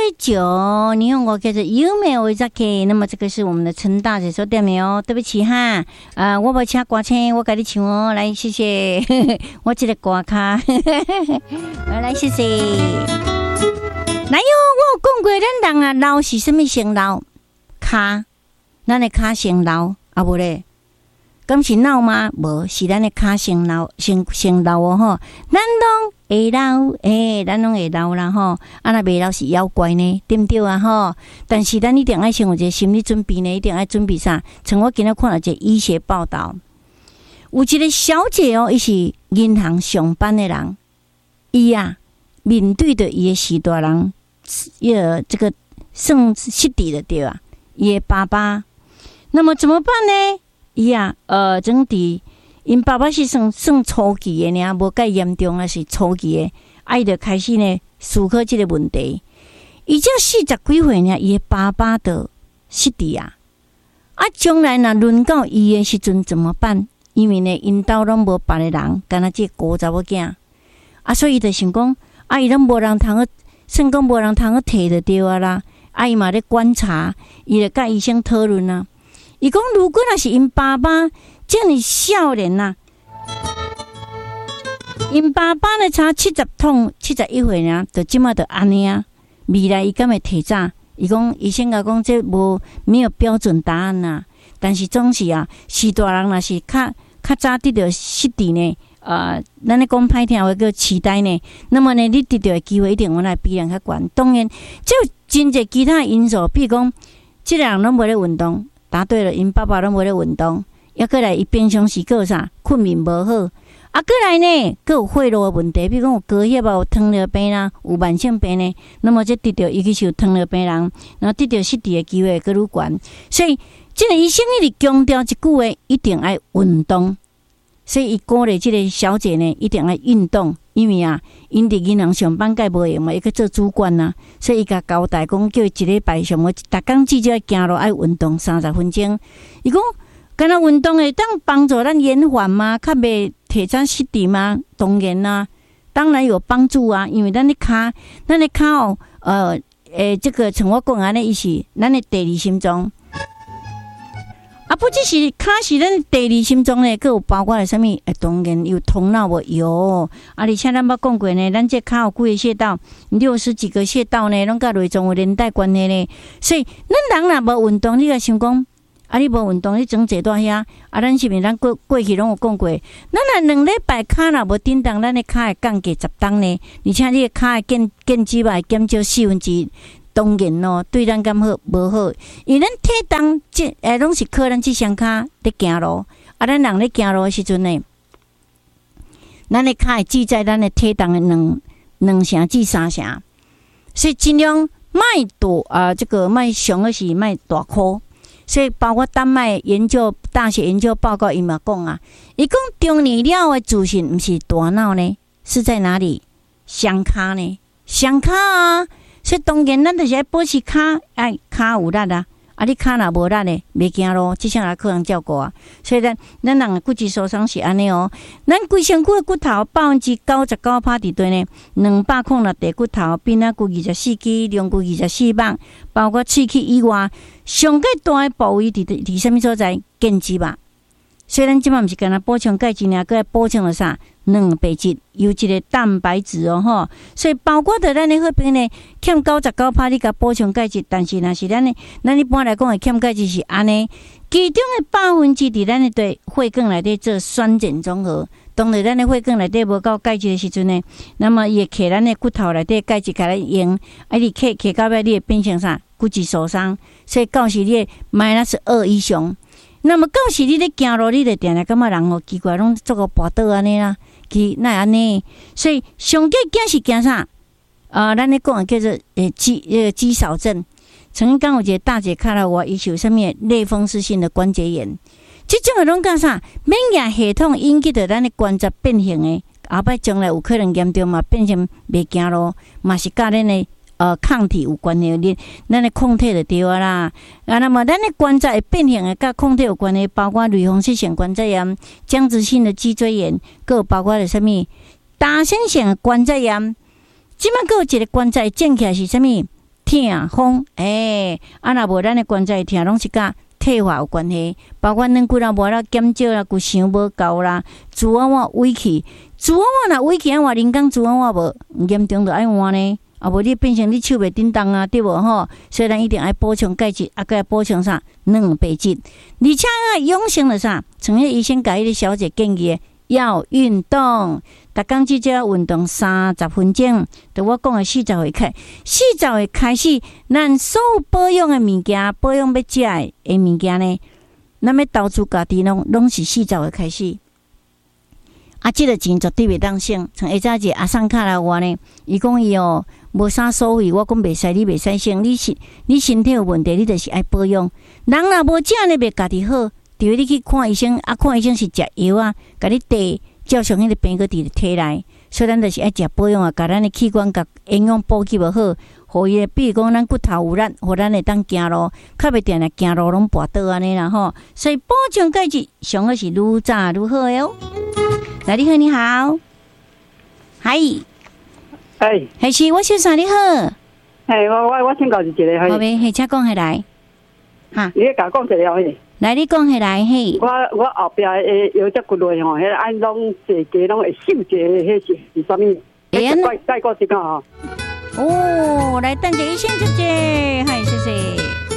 9，你用我叫做优美为啥给？那么这个是我们的陈大姐说对没有？对不起哈，我无请歌星，我给你唱哦，来谢谢，我这个歌卡，来谢谢。来哟，我有讲过，咱人啊，老是什么先老？骹，咱的骹先老，啊无咧？咁是老吗？无，是咱的骹先老，先老哦吼。咱拢会老，咱拢会老啦吼。啊，若袂老是妖怪呢，对毋对啊吼？但是咱一定爱先有一个心理准备呢，一定爱准备啥？像我今仔看到一个医学报道，有一个小姐哦，伊是银行上班的人，伊啊面对着伊的时大人，这个算失智了对啊，伊的爸爸，那么怎么办呢？伊啊，整体因爸爸是算初期的呢，无介严重啊，是初期的，伊就开始呢思考这个问题。伊才40几岁呢，伊的爸爸就失智啊，将来若轮到伊的时阵怎么办？因为呢，因兜拢无别的人，干那这5查某囝，所以伊就想讲，伊拢无人通去，算讲无人通去摕就对啊啦。伊嘛咧观察，伊就甲医生讨论啊。伊讲，如果若是因爸爸这么少年啊，因爸爸呢差71岁呢，就即马就安尼啊。未来伊敢会提早？伊讲医生甲讲，这没有标准答案呐。但是总是啊，时大人若是较早得到失智呢，咱咧讲歹听话叫期待呢。那么呢，你得到的机会一定往来比人较悬。当然，这有真侪其他因素，比如讲，这个人拢无咧运动。答对了，因爸爸拢无咧运动，抑过来伊平常时有啥困眠无好，过来呢，佫有血路的问题，比如讲有高血压、有糖尿病啦，有慢性病呢。那么这得到尤其是有糖尿病人，然后得到失智的机会佫愈悬。所以，这个医生一直强调一句话，一定要运动。所以，伊鼓励这个小姐呢，一定要运动，因为啊，因伫银行上班，介无用嘛，伊去做主管呐，所以伊甲交代讲，叫伊一礼拜上午，逐工至少要行路，爱运动30分钟。伊讲，干那运动会当帮助咱延缓吗？较袂提早失智吗？当然啦，当然有帮助啊，因为咱的骹哦，这个像我讲安尼，伊是咱的第二心脏。不只是骹是咱第二心脏呢，佫有包括了什么？当然有头脑无有，而且咱捌讲过呢，咱这骹有几个穴道，60几个穴道呢，拢甲内脏有连带关系呢。所以咱人若无运动，你甲想讲，你无运动，你整坐在遐，咱是毋咱过去拢有讲过，咱若2礼拜骹若无振动，咱的骹会降低10磅呢，而且你的骹的腱肌肉会减少1/4。当然咯，对咱敢好无好？因为咱体重拢是靠咱这双骹咧行路，咱人咧行路的时阵呢，咱的骹会记在咱的体重的2成至3成，所以尽量卖大这个卖上的是卖大颗。所以包括丹麦大学研究报告，伊嘛讲啊，伊讲中年了的自信不是大脑呢，是在哪里？双骹呢？双骹啊！所以当然，咱就是要保持骹有力啊！你骹若无力咧，袂行路，即项来可能照顾啊。所以咱人骨质疏松是安尼哦。咱规身躯的骨头99%伫对呢，206块骨头，边仔骨24支，龙骨24磅，包括喙齿以外，上个大的部位伫什么所在？腱肌肉。所以咱即摆毋是干那补充钙质尔，佮来补充了啥？蛋白质，有一个蛋白质哦吼。所以包括着咱的血边呢，欠99%，你甲补充钙质，但是若是咱一般来讲的欠钙质是安尼，其中的2%伫咱的对血管内底做酸碱中和。当然，咱的血管内底无够钙质的时阵呢，那么伊会揢咱的骨头内底钙质甲咱用，你揢到尾，你会变成啥？骨质疏松。所以到时你-2以上。那么到时你咧行路，你就定定感觉人哦奇怪，拢做个跋倒安尼啦，哪会安尼？所以上计惊是惊啥？咱咧讲叫做肌少症。曾经讲有一个大姐看到我，伊是有啥物类风湿性的关节炎，即种的拢干啥？免疫系统引起着咱的关节变形的，后摆将来有可能严重嘛，变成袂行路，嘛是甲咱的抗体有关系，咱的抗体就对啦。那么咱的关节会变形的，甲抗体有关系，包括类风湿性关节炎、僵直性的脊椎炎，还有包括了什么大腺性的关节炎。即摆还有一个关节站起来是什么？ 痛、风，若无咱的关节痛，拢是甲退化有关系，包括咱骨头无啦减少啦，骨伤无够啦，猪仔碗萎去，猪仔碗若萎去，我人讲猪仔碗无严重就爱换呢。啊，无你变成你手袂叮当啊，对无吼？所以咱一定爱补充钙质，佮补充啥蛋白质，而且养生了啥？像迄医生甲迄个小姐建议的，要运动，逐工至少运动30分钟。就我讲的40岁开始，咱所有保养的物件，保养要食的物件呢，咱要投资家己拢是40岁开始。即个钱绝对袂当省。像下早一个阿桑卡来话呢，伊讲伊无啥所谓，我讲袂使，你袂使省。你身体有问题，你就是爱保养。人若无食呢，袂家己好，除非你去看医生，看医生是食药啊，甲你滴照常迄个病搁伫体内。所以咱就是爱食保养啊，甲咱的器官甲营养补给无好，互伊比如讲咱骨头有力，互咱会当行路，较袂定定行路拢跋倒安尼啦吼。所以补充钙质上好是愈早愈好哟。来，你好，你好，嗨，还是我小三你好， 我请教一个， 好呗，请讲下来，哈， 你甲讲一个嘿， 来你讲下来嘿， 我后壁的腰脊骨类吼，迄按拢坐家拢会瘦者，迄是啥物？再讲一个吼。 来等一下，医生姐姐，嗨，谢谢。